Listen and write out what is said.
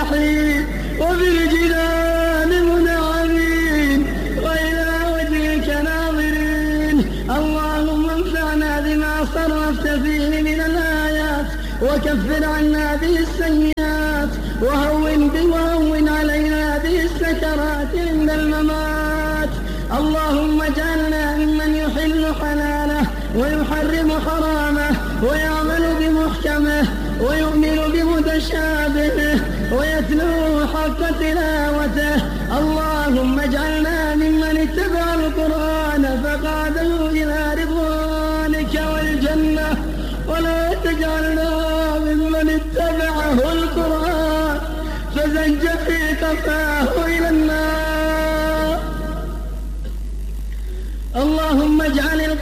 نحين وفي الجنان منعمين وإلى وجهك ناظرين. اللهم انفعنا بما صرفت فيه من الآيات وكفر عنا به السيئات وهون علينا به السكرات عند الممات. اللهم اجعلنا ممن يحل حلاله ويحرم حرامه ويعمل بمحكمه ويؤمن بمتشابهه ويتلوه حق تلاوته. اللهم اجعلنا ممن اتبع القرآن فقاده إلى رضوانك والجنة، ولا تجعلنا ممن اتبعه القرآن فزج في قفاه إلى النار. اللهم اجعل